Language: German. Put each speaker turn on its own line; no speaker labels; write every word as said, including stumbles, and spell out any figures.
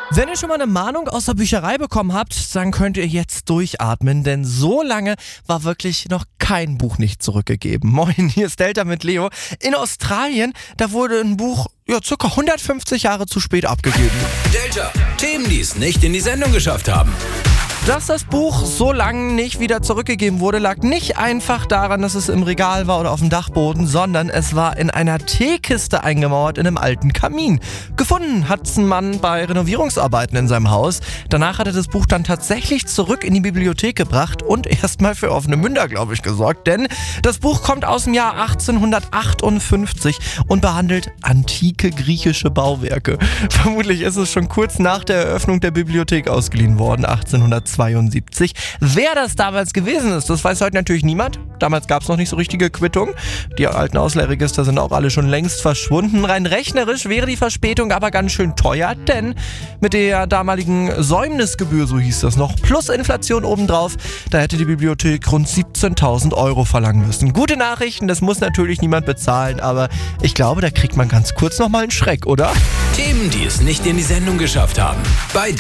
Wenn ihr schon mal eine Mahnung aus der Bücherei bekommen habt, dann könnt ihr jetzt durchatmen, denn so lange war wirklich noch kein Buch nicht zurückgegeben. Moin, hier ist Delta mit Leo. In Australien, da wurde ein Buch ja, circa hundertfünfzig Jahre zu spät abgegeben.
Delta, Themen, die es nicht in die Sendung geschafft haben.
Dass das Buch so lange nicht wieder zurückgegeben wurde, lag nicht einfach daran, dass es im Regal war oder auf dem Dachboden, sondern es war in einer Teekiste eingemauert in einem alten Kamin. Gefunden hat es ein Mann bei Renovierungsarbeiten in seinem Haus. Danach hat er das Buch dann tatsächlich zurück in die Bibliothek gebracht und erstmal für offene Münder, glaube ich, gesorgt. Denn das Buch kommt aus dem Jahr achtzehnhundertachtundfünfzig und behandelt antike griechische Bauwerke. Vermutlich ist es schon kurz nach der Eröffnung der Bibliothek ausgeliehen worden, achtzehnhundertzweiundsiebzig. Wer das damals gewesen ist, das weiß heute natürlich niemand. Damals gab es noch nicht so richtige Quittung. Die alten Ausleihregister sind auch alle schon längst verschwunden. Rein rechnerisch wäre die Verspätung aber ganz schön teuer, denn mit der damaligen Säumnisgebühr, so hieß das noch, plus Inflation obendrauf, da hätte die Bibliothek rund siebzehntausend Euro verlangen müssen. Gute Nachrichten, das muss natürlich niemand bezahlen, aber ich glaube, da kriegt man ganz kurz nochmal einen Schreck, oder?
Themen, die es nicht in die Sendung geschafft haben. Bei